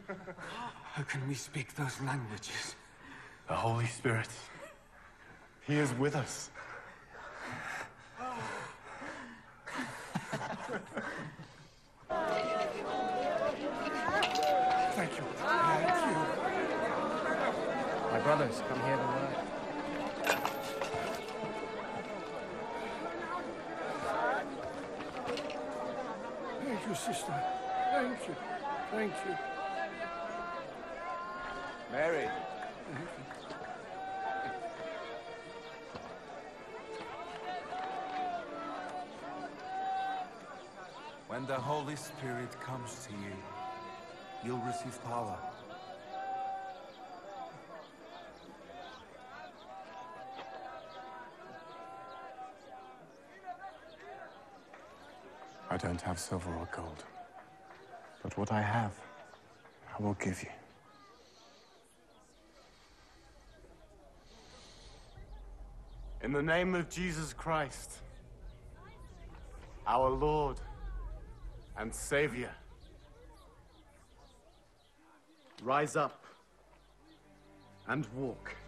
How can we speak those languages? The Holy Spirit. He is with us. Thank you. Thank you. My brothers, come hear the word. Thank you, sister. Thank you. Thank you. Mary. When the Holy Spirit comes to you, you'll receive power. I don't have silver or gold, but what I have, I will give you. In the name of Jesus Christ, our Lord and Savior, rise up and walk.